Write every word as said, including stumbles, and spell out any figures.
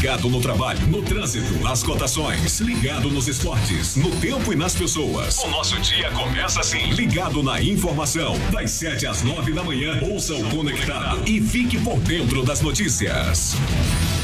Ligado no trabalho, no trânsito, nas cotações, ligado nos esportes, no tempo e nas pessoas. O nosso dia começa assim, ligado na informação. Das sete às nove da manhã, ouça o Conectado e fique por dentro das notícias.